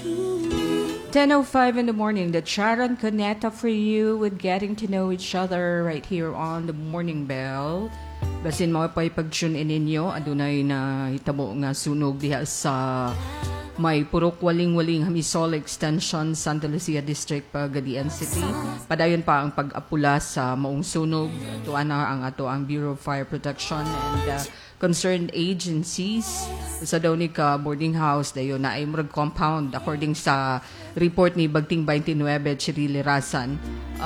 10:05 in the morning, the Charon Cuneta for you with getting to know each other right here on the Morning Bell. Basin mo pa ipag-tune in ninyo, adunay na hitabo nga sunog diha sa may purok waling-waling Hamisol Extension, Santa Lucia District, Pagadian City. Padayon pa ang pag-apula sa maong sunog. Tuan na ang ato ang Bureau of Fire Protection and concerned agencies. Sa daw ni ka boarding house dayon na ay murag compound according sa report ni Bagting 29 Chirili Rasan.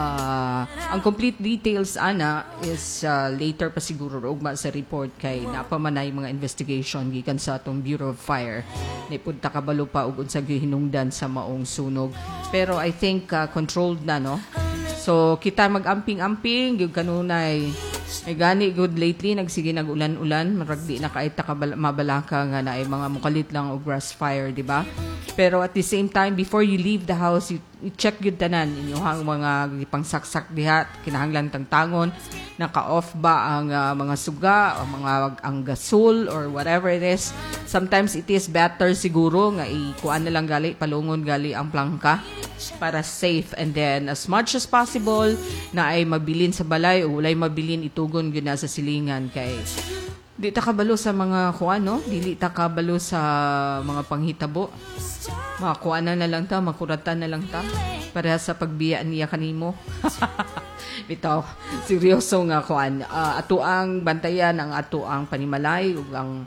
Ang complete details ana is later pa siguro ugma sa report kay napamanay mga investigation gikan sa atong Bureau of Fire. Nipunta kabalo pa ug unsa gihinungdan sa maong sunog. Pero I think controlled na, no? So kita mag-amping-amping gyud kanunay. May gani good lately nagsige nag-ulan-ulan, marag di na kay mabalaka nga na ay mga mukalit lang og grass fire, di ba? Pero at the same time, before you leave the house, you check yun tanan inyong mga pangsaksak diha, kinahanglan tangtangon, naka-off ba ang mga suga, o ang gasol, or whatever it is. Sometimes it is better siguro nga ikuan na lang gali, palungon gali ang plangka para safe. And then, as much as possible, na ay mabilin sa balay o walay mabilin itugon yun na sa silingan kay di ta kabalo sa mga kuan, no? Dili ta kabalo sa mga panghitabo. Mga kuanan na lang ta, makuratan na lang ta para sa pagbiyaan niya kanimo. Bitaw, seryoso nga kuan. Ato ang bantayan ang ato ang panimalay ug ang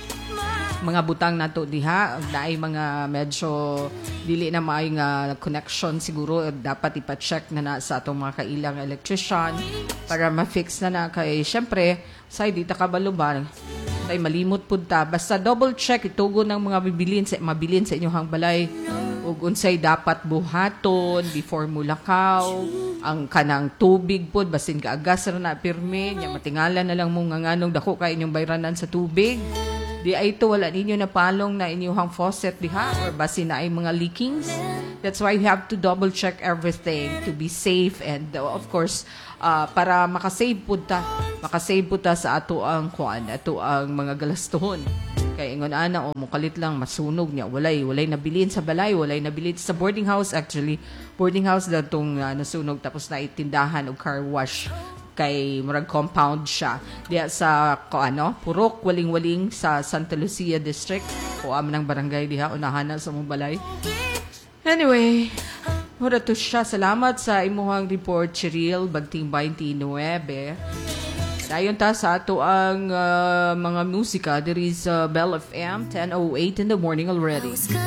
mga butang nato diha na ay mga medyo dili na maay nga connection siguro dapat ipa-check na sa atong mga kailang electrician para ma-fix na kay syempre say di ta kabalo ba tay malimot pud ta basta double check itugon ng mga mabilin sa inyong balay ug unsay dapat buhaton before mulakaw ang kanang tubig pud basin kaagas ra na pirmi nya matingalan na lang mo nga nganong dako kay inyong bayranan sa tubig. Di ay ito, wala ninyo na palong na inyong faucet diha or basi na ay mga leakings. That's why you have to double check everything to be safe and of course, para makasave po ta sa ato ang kuan, ato ang mga galastuhon. Kaya ingon ana mukalit lang masunog niya. Walay nabilin sa balay, walay nabilin sa boarding house actually. Boarding house daw tong nasunog tapos na itindahan o car wash. Kay murag compound siya diya sa purok waling-waling sa Santa Lucia District o ng barangay diha unahan na sa mong balay. Anyway, mura to siya. Salamat sa imuhang report, Cheryl Bagting 29. Dayon ta sa ato ang mga musika. There is Bell FM 10:08 in the morning already.